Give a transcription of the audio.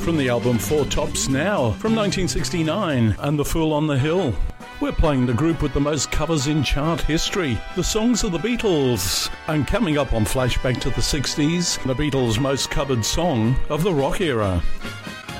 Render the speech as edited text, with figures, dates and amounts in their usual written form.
from the album Four Tops Now from 1969 and The Fool on the Hill. We're playing the group with the most covers in chart history, the songs of the Beatles. And coming up on Flashback to the 60s, the Beatles' most covered song of the rock era.